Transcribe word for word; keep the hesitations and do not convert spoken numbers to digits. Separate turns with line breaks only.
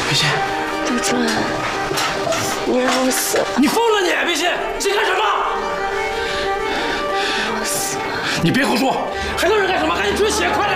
北信，
杜淳，你让我死了！
你疯了你！北信，你想干什么？
让我死了！
你别胡说，还能忍干什么？赶紧止血，快！